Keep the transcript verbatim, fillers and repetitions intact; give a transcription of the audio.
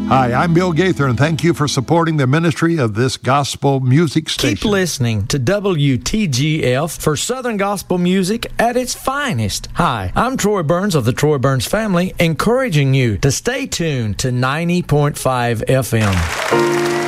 Hi, I'm Bill Gaither, and thank you for supporting the ministry of this gospel music station. Keep listening to W T G F for Southern gospel music at its finest. Hi, I'm Troy Burns of the Troy Burns family, encouraging you to stay tuned to ninety point five F M.